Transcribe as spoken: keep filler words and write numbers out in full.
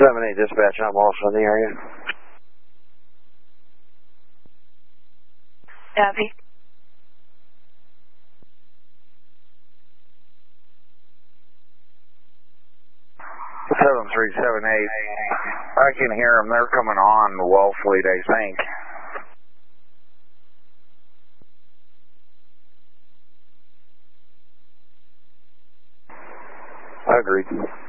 seven eight dispatch, I'm also in the area. Copy. seven three seven eight, I can hear them, they're coming on the well fleet, I think. I agree.